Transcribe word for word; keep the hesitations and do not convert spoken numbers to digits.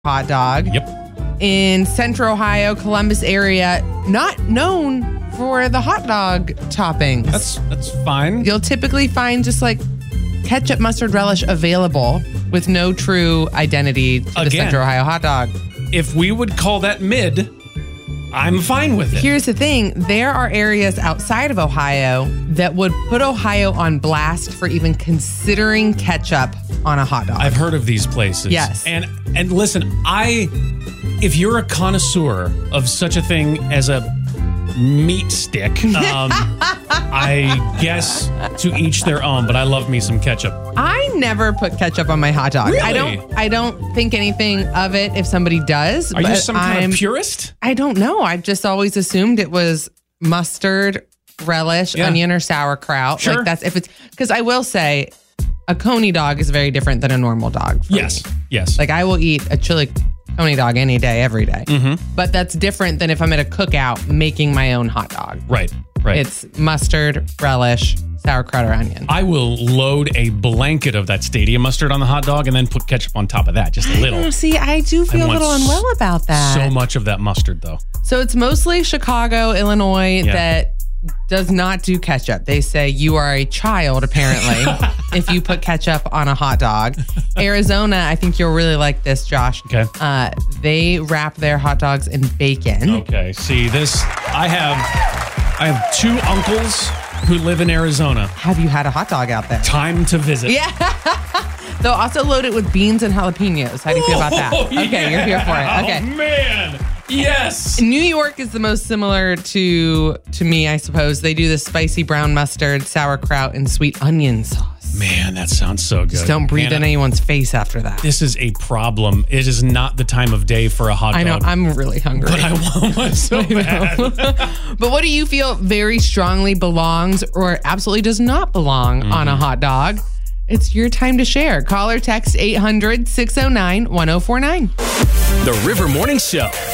hot dog. Yep. In Central Ohio, Columbus area, not known for the hot dog toppings. That's that's fine. You'll typically find just like ketchup, mustard, relish available with no true identity to the Again. Central Ohio hot dog. If we would call that mid, I'm fine with it. Here's the thing. There are areas outside of Ohio that would put Ohio on blast for even considering ketchup on a hot dog. I've heard of these places. Yes. And and listen, I if you're a connoisseur of such a thing as a meat stick, um, I guess to each their own, but I love me some ketchup. I never put ketchup on my hot dog. Really? I don't I don't think anything of it if somebody does. Are you but some kind I'm, of purist? I don't know. I've just always assumed it was mustard, relish, Yeah. onion, or sauerkraut. Sure. Like that's if it's because I will say a coney dog is very different than a normal dog. for Yes. me. Yes. Like I will eat a chili coney dog any day, every day. Mm-hmm. But that's different than if I'm at a cookout making my own hot dog. Right. Right. It's mustard, relish, sauerkraut, or onion. I will load a blanket of that stadium mustard on the hot dog and then put ketchup on top of that, just a little. Oh, see, I do feel a want little s- unwell about that. So much of that mustard, though. So it's mostly Chicago, Illinois Yeah. that does not do ketchup. They say you are a child, apparently, if you put ketchup on a hot dog. Arizona, I think you'll really like this, Josh. Okay. Uh, they wrap their hot dogs in bacon. Okay. See, this, I have, I have two uncles who live in Arizona. Have you had a hot dog out there? Time to visit. Yeah. They'll also load it with beans and jalapenos. How do you feel about that? Oh, Okay, you're here for it. Okay. Oh, man. Yes. New York is the most similar to to me, I suppose. They do the spicy brown mustard, sauerkraut, and sweet onion sauce. Man, that sounds so good. Just don't breathe Hannah, in anyone's face after that. This is a problem. It is not the time of day for a hot dog. I know, I'm really hungry. But I want one so bad. But what do you feel very strongly belongs or absolutely does not belong Mm-hmm. on a hot dog? It's your time to share. Call or text eight hundred, six oh nine, one oh four nine. The River Morning Show.